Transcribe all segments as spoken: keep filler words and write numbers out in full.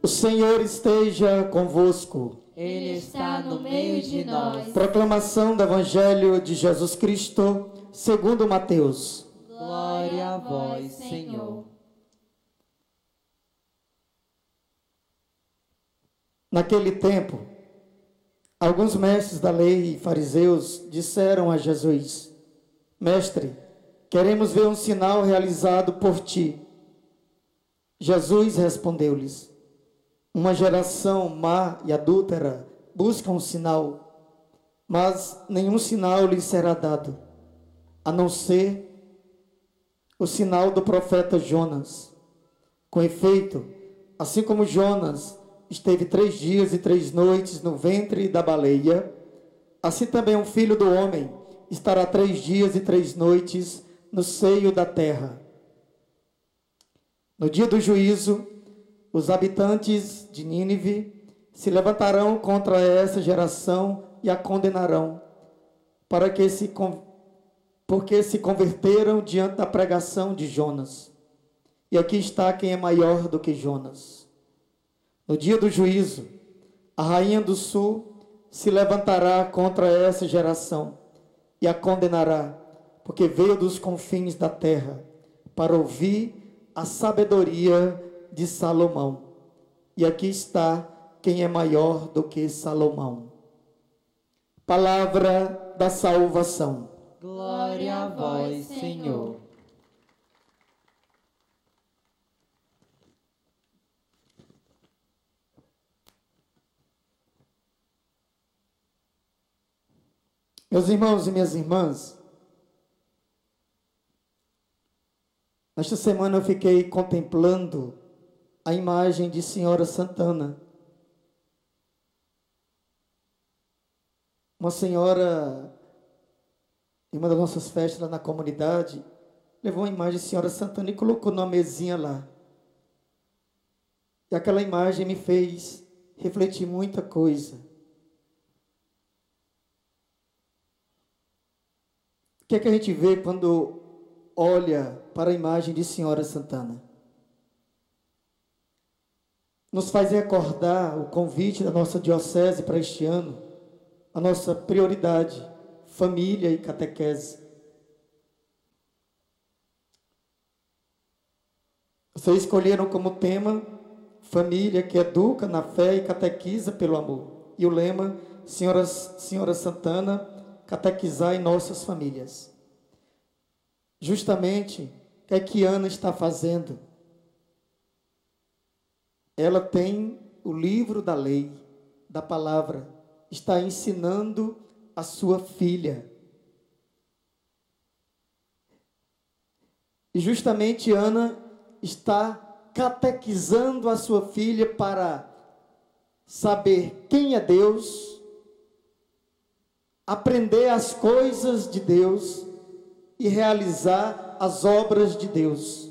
O Senhor esteja convosco. Ele está no meio de nós. Proclamação do Evangelho de Jesus Cristo, segundo Mateus. Glória a vós, Senhor. Naquele tempo, alguns mestres da lei e fariseus disseram a Jesus: Mestre, queremos ver um sinal realizado por ti. Jesus respondeu-lhes: Uma geração má e adúltera busca um sinal, mas nenhum sinal lhe será dado, a não ser o sinal do profeta Jonas. Com efeito, assim como Jonas esteve três dias e três noites no ventre da baleia, assim também o Filho do Homem estará três dias e três noites no seio da terra. No dia do juízo, os habitantes de Nínive se levantarão contra essa geração e a condenarão, para que se, porque se converteram diante da pregação de Jonas. E aqui está quem é maior do que Jonas. No dia do juízo, a rainha do sul se levantará contra essa geração e a condenará, porque veio dos confins da terra para ouvir a sabedoria de Salomão. E aqui está quem é maior do que Salomão. Palavra da salvação. Glória a vós, Senhor. Meus irmãos e minhas irmãs, nesta semana eu fiquei contemplando a imagem de Senhora Santana. Uma senhora, em uma das nossas festas lá na comunidade, levou uma imagem de Senhora Santana e colocou numa mesinha lá. E aquela imagem me fez refletir muita coisa. O que é que a gente vê quando olha para a imagem de Senhora Santana? Nos faz recordar o convite da nossa diocese para este ano, a nossa prioridade, família e catequese. Vocês escolheram como tema família que educa na fé e catequiza pelo amor. E o lema, Senhora, Senhora Santana, catequizar em nossas famílias. Justamente, o que é que Ana está fazendo? Ela tem o livro da lei, da palavra, está ensinando a sua filha. E justamente Ana está catequizando a sua filha para saber quem é Deus, aprender as coisas de Deus e realizar as obras de Deus.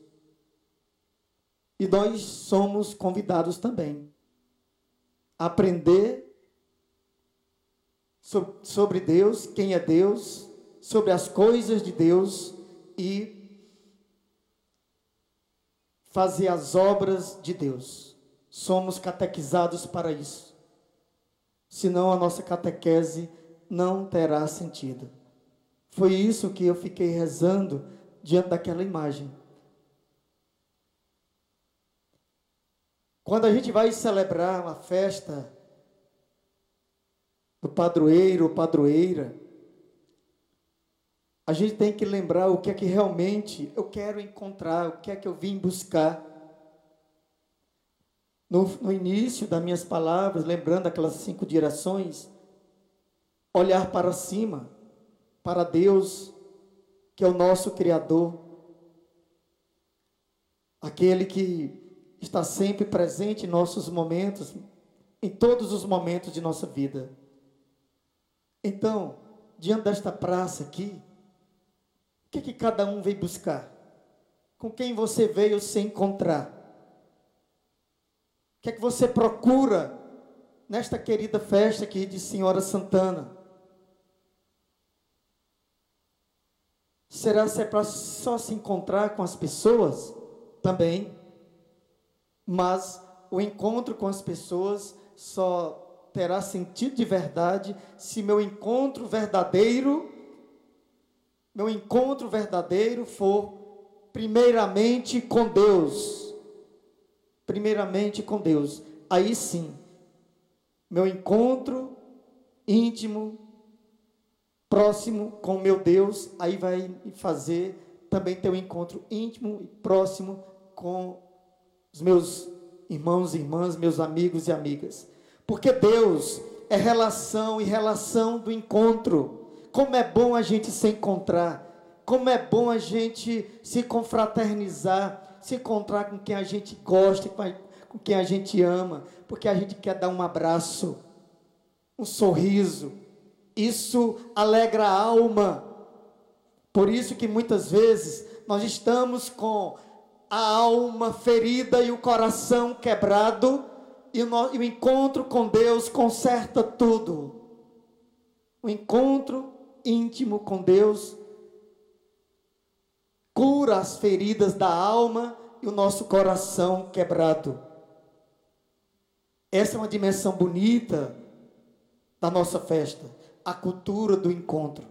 E nós somos convidados também a aprender sobre Deus, quem é Deus, sobre as coisas de Deus e fazer as obras de Deus. Somos catequizados para isso. Senão a nossa catequese não terá sentido. Foi isso que eu fiquei rezando diante daquela imagem. Quando a gente vai celebrar uma festa do padroeiro ou padroeira, a gente tem que lembrar o que é que realmente eu quero encontrar, o que é que eu vim buscar. No, no início das minhas palavras, lembrando aquelas cinco direções, olhar para cima, para Deus, que é o nosso Criador, aquele que está sempre presente em nossos momentos, em todos os momentos de nossa vida. Então, diante desta praça aqui, o que é que cada um veio buscar? Com quem você veio se encontrar? O que é que você procura nesta querida festa aqui de Senhora Santana? Será se é para só se encontrar com as pessoas? Também. Mas o encontro com as pessoas só terá sentido de verdade se meu encontro verdadeiro, meu encontro verdadeiro for primeiramente com Deus. Primeiramente com Deus. Aí sim, meu encontro íntimo, próximo com meu Deus, aí vai fazer também ter um encontro íntimo e próximo com os meus irmãos e irmãs, meus amigos e amigas. Porque Deus é relação e relação do encontro. Como é bom a gente se encontrar. Como é bom a gente se confraternizar, se encontrar com quem a gente gosta, com quem a gente ama, porque a gente quer dar um abraço, um sorriso. Isso alegra a alma. Por isso que muitas vezes nós estamos com a alma ferida e o coração quebrado, e o, no, e o encontro com Deus conserta tudo. O encontro íntimo com Deus cura as feridas da alma e o nosso coração quebrado. Essa é uma dimensão bonita da nossa festa, a cultura do encontro.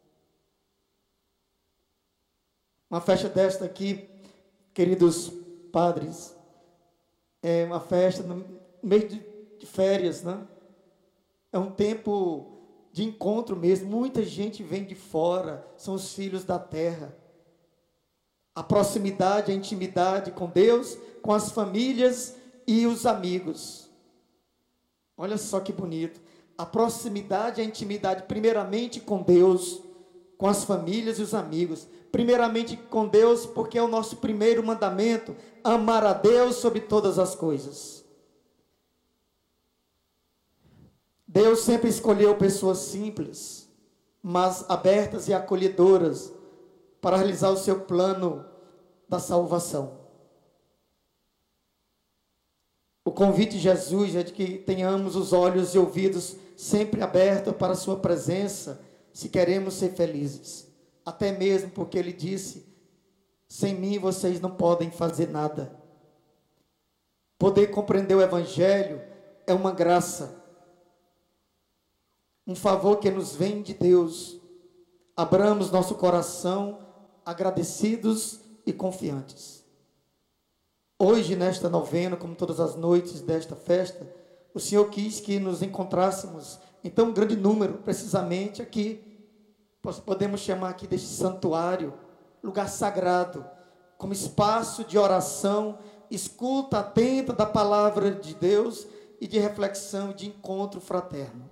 Uma festa desta aqui, queridos padres, é uma festa no mês de, de férias, né? É um tempo de encontro mesmo. Muita gente vem de fora, são os filhos da terra. A proximidade, a intimidade com Deus, com as famílias e os amigos. Olha só que bonito. A proximidade, a intimidade, primeiramente com Deus, com as famílias e os amigos. Primeiramente com Deus, porque é o nosso primeiro mandamento, amar a Deus sobre todas as coisas. Deus sempre escolheu pessoas simples, mas abertas e acolhedoras, para realizar o seu plano da salvação. O convite de Jesus é de que tenhamos os olhos e ouvidos sempre abertos para a sua presença, se queremos ser felizes. Até mesmo porque ele disse, sem mim vocês não podem fazer nada. Poder compreender o Evangelho é uma graça, um favor que nos vem de Deus. Abramos nosso coração agradecidos e confiantes. Hoje, nesta novena, como todas as noites desta festa, o Senhor quis que nos encontrássemos em tão grande número, precisamente aqui. Podemos chamar aqui deste santuário, lugar sagrado, como espaço de oração, escuta atenta da palavra de Deus e de reflexão e de encontro fraterno.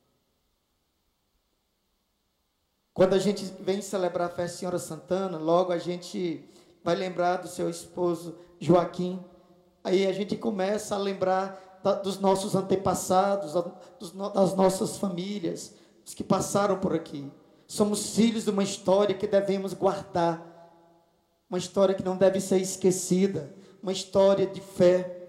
Quando a gente vem celebrar a festa Senhora Santana, logo a gente vai lembrar do seu esposo Joaquim. Aí a gente começa a lembrar da, dos nossos antepassados, dos, das nossas famílias, os que passaram por aqui. Somos filhos de uma história que devemos guardar, uma história que não deve ser esquecida, uma história de fé,